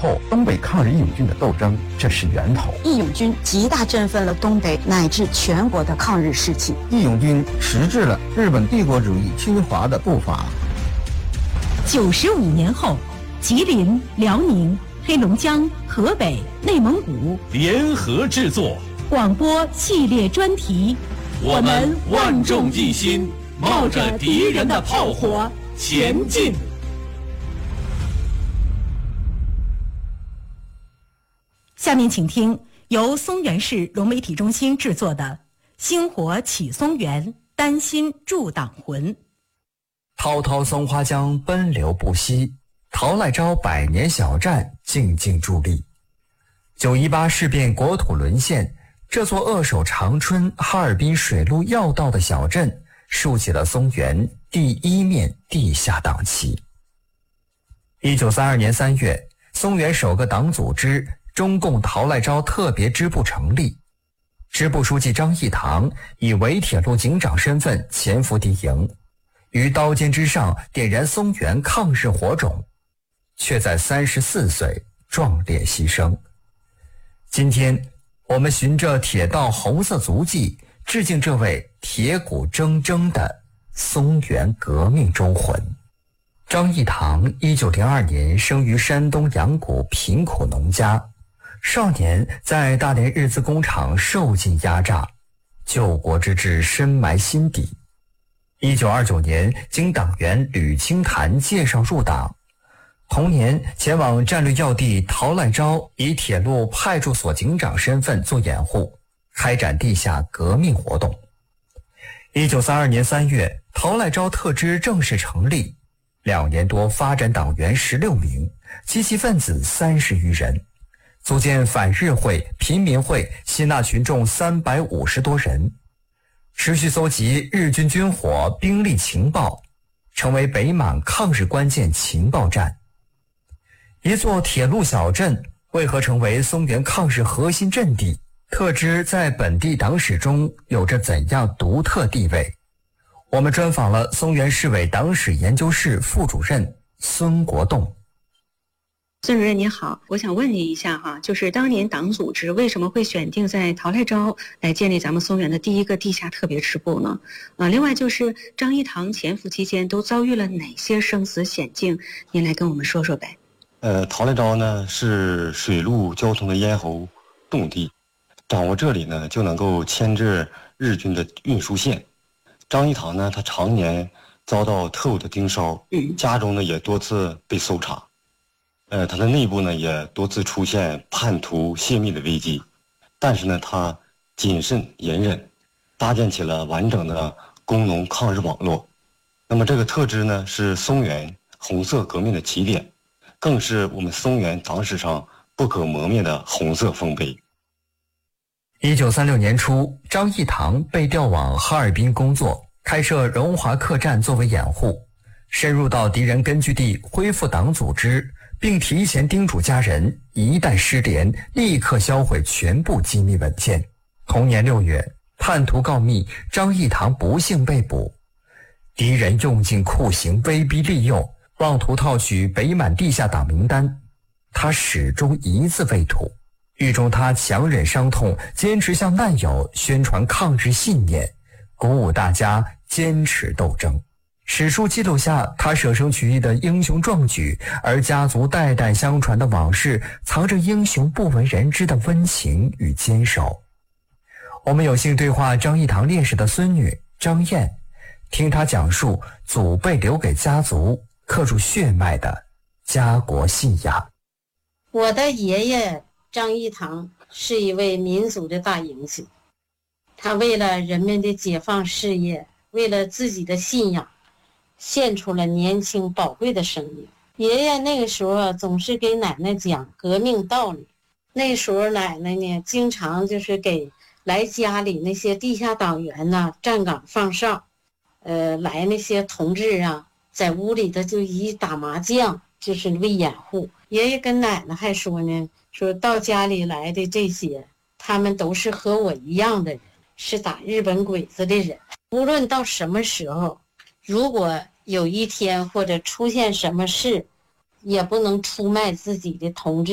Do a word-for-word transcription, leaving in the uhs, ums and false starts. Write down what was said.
后东北抗日义勇军的斗争，这是源头。 义勇军极大振奋了东北乃至全国的抗日士气。 义勇军迟滞了日本帝国主义侵华的步伐。 九十五年后，吉林、辽宁、黑龙江、河北、内蒙古联合制作广播系列专题， 我们万众一心，冒着敌人的炮火前进。 下面请听由松原市融媒体中心制作的《星火起松原，丹心铸党魂》。 滔滔松花江奔流不息，陶赖昭百年小站静静伫立。九一八事变国土沦陷，这座扼守长春、哈尔滨水陆要道的小镇，竖起了松原第一面地下党旗。一九三二年三月，松原首个党组织中共陶赖昭特别支部成立，支部书记张益唐以伪铁路警长身份潜伏敌营，于刀尖之上点燃松原抗日火种，却在三十四岁壮烈牺牲。今天我们循着铁道红色足迹，致敬这位铁骨铮铮的松原革命忠魂。张益唐一九零二年生于山东阳谷贫苦农家，少年在大连日资工厂受尽压榨，救国之志深埋心底。一九二九年经党员吕清潭介绍入党，同年前往战略要地陶赖昭以铁路派出所警长身份做掩护，开展地下革命活动。一九三二年三月，陶赖昭特支正式成立，两年多发展党员十六名，积极分子三十余人，组建反日会、贫民会，吸纳群众三百五十多人，持续搜集日军军火、兵力情报，成为北满抗日关键情报站。一座铁路小镇为何成为松原抗日核心阵地？特支在本地党史中有着怎样独特地位？我们专访了松原市委党史研究室副主任孙国栋。 孙主任你好，我想问你一下哈，就是当年党组织为什么会选定在陶赖昭来建立咱们松原的第一个地下特别支部呢？啊，另外就是张益唐潜伏期间都遭遇了哪些生死险境？您来跟我们说说呗。 呃，陶赖昭呢是水陆交通的咽喉重地，掌握这里呢就能够牵制日军的运输线。张益唐呢，他常年遭到特务的盯梢，家中呢也多次被搜查。呃，他的内部呢也多次出现叛徒泄密的危机，但是呢，他谨慎隐忍，搭建起了完整的工农抗日网络。那么这个特支呢，是松原红色革命的起点，更是我们松原党史上不可磨灭的红色丰碑。 一九三六年初，张益唐被调往哈尔滨工作，开设荣华客栈作为掩护，深入到敌人根据地恢复党组织，并提前叮嘱家人，一旦失联，立刻销毁全部机密文件。同年六月，叛徒告密，张益唐不幸被捕。敌人用尽酷刑，威逼利诱，妄图套取北满地下党名单，他始终一字未吐。狱中他强忍伤痛，坚持向难友宣传抗日信念，鼓舞大家坚持斗争。史书记录下他舍生取义的英雄壮举，而家族代代相传的往事藏着英雄不为人知的温情与坚守。我们有幸对话张益唐烈士的孙女张燕，听她讲述祖辈留给家族刻入血脉的家国信仰。 我的爷爷张益唐是一位民族的大英雄，他为了人们的解放事业，为了自己的信仰，献出了年轻宝贵的生命。爷爷那个时候总是给奶奶讲革命道理，那时候奶奶呢经常就是给来家里那些地下党员呢站岗放哨，呃，来那些同志啊在屋里头就一打麻将，就是为掩护。爷爷跟奶奶还说呢，说到家里来的这些他们都是和我一样的人，是打日本鬼子的人。无论到什么时候，如果有一天或者出现什么事，也不能出卖自己的同志。